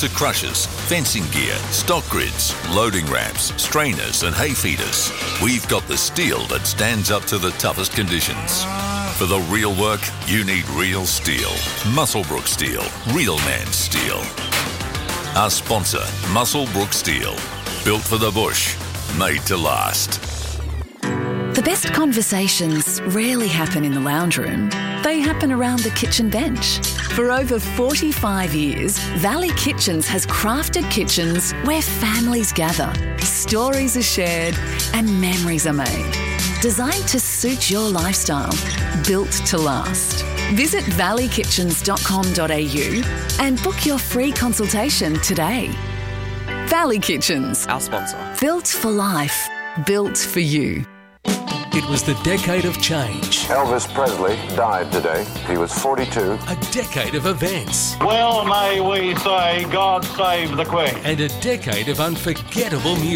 to crushers, fencing gear, stock grids, loading ramps, strainers and hay feeders. We've got the steel that stands up to the toughest conditions. For the real work, you need real steel. Muswellbrook Steel. Real man steel. Our sponsor, Muswellbrook Steel. Built for the bush. Made to last. The best conversations rarely happen in the lounge room. They happen around the kitchen bench. For over 45 years, Valley Kitchens has crafted kitchens where families gather, stories are shared and memories are made. Designed to suit your lifestyle, built to last. Visit valley-kitchens.com.au and book your free consultation today. Valley Kitchens. Our sponsor. Built for life. Built for you. It was the decade of change. Elvis Presley died today. He was 42. A decade of events. Well, may we say, God save the Queen. And a decade of unforgettable music.